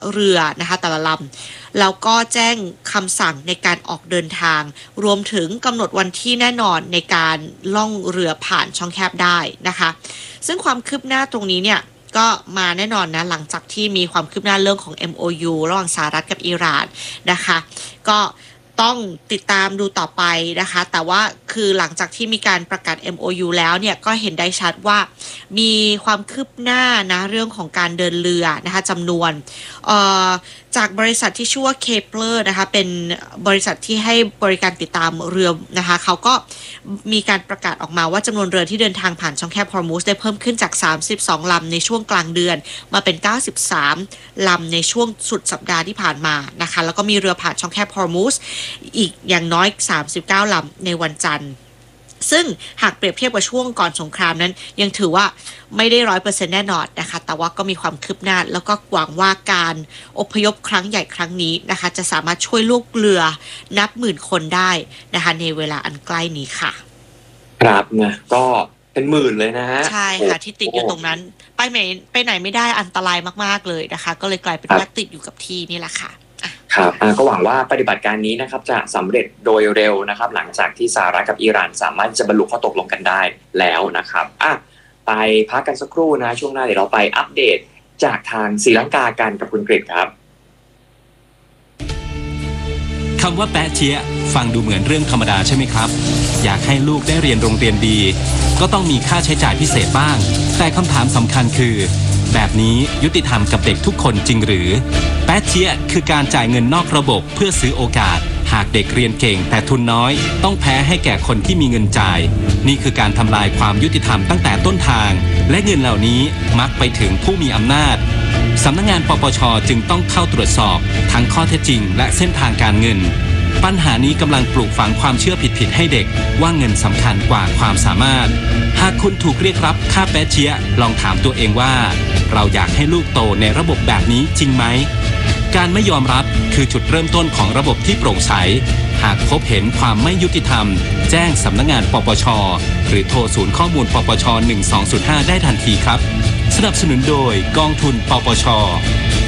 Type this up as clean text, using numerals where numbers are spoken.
เรือนะคะแต่ละลำแล้วก็แจ้งคำสั่งในการออกเดินทางรวมถึงกำหนดวันที่แน่นอนในการล่องเรือผ่านช่องแคบได้นะคะซึ่งความคืบหน้าตรงนี้เนี่ยก็มาแน่นอนนะหลังจากที่มีความคืบหน้าเรื่องของ MOU ระหว่างสหรัฐกับอิหร่านนะคะก็ต้องติดตามดูต่อไปนะคะแต่ว่าคือหลังจากที่มีการประกาศ MOU แล้วเนี่ยก็เห็นได้ชัดว่ามีความคืบหน้านะเรื่องของการเดินเรือนะคะจำนวนจากบริษัทที่ชื่อว่า Kepler นะคะเป็นบริษัทที่ให้บริการติดตามเรือนะคะเขาก็มีการประกาศออกมาว่าจำนวนเรือที่เดินทางผ่านช่องแคบฮอร์มุซได้เพิ่มขึ้นจาก32ลำในช่วงกลางเดือนมาเป็น93ลำในช่วงสุดสัปดาห์ที่ผ่านมานะคะแล้วก็มีเรือผ่านช่องแคบฮอร์มุซอีกอย่างน้อย39ลำในวันจันทร์ซึ่งหากเปรียบเทียบกับช่วงก่อนสงครามนั้นยังถือว่าไม่ได้ 100% แน่นอนนะคะแต่ว่าก็มีความคืบหน้าแล้วก็หวังว่าการอพยพครั้งใหญ่ครั้งนี้นะคะจะสามารถช่วยลูกเรือนับหมื่นคนได้นะคะในเวลาอันใกล้นี้ค่ะครับนะก็เป็นหมื่นเลยนะฮะใช่ค่ะที่ติดอยู่ตรงนั้นไปไหนไม่ได้อันตรายมากๆเลยนะคะก็เลยกลายเป็นว่าติดอยู่กับที่นี่แหละค่ะครับก็หวังว่าปฏิบัติการนี้นะครับจะสำเร็จโดยเร็วนะครับหลังจากที่สหรัฐกับอิหร่านสามารถจะบรรลุข้อตกลงกันได้แล้วนะครับไปพักกันสักครู่นะช่วงหน้าเดี๋ยวเราไปอัปเดตจากทางศรีลังกากันกับคุณกฤษครับคำว่าแปะเจี๊ยะฟังดูเหมือนเรื่องธรรมดาใช่ไหมครับอยากให้ลูกได้เรียนโรงเรียนดีก็ต้องมีค่าใช้จ่ายพิเศษบ้างแต่คำถามสำคัญคือแบบนี้ยุติธรรมกับเด็กทุกคนจริงหรือแปะเจี๊ยะคือการจ่ายเงินนอกระบบเพื่อซื้อโอกาสหากเด็กเรียนเก่งแต่ทุนน้อยต้องแพ้ให้แก่คนที่มีเงินจ่ายนี่คือการทำลายความยุติธรรมตั้งแต่ต้นทางและเงินเหล่านี้มักไปถึงผู้มีอำนาจสำนักงานปปช.จึงต้องเข้าตรวจสอบทั้งข้อเท็จจริงและเส้นทางการเงินปัญหานี้กำลังปลูกฝังความเชื่อผิดๆให้เด็กว่าเงินสำคัญกว่าความสามารถหากคุณถูกเรียกรับค่าแป๊ะเจี๊ยะลองถามตัวเองว่าเราอยากให้ลูกโตในระบบแบบนี้จริงไหมการไม่ยอมรับคือจุดเริ่มต้นของระบบที่โปร่งใสหากพบเห็นความไม่ยุติธรรมแจ้งสำนักงานปปช.หรือโทรศูนย์ข้อมูลปปช. 1205ได้ทันทีครับสนับสนุนโดยกองทุนปปช.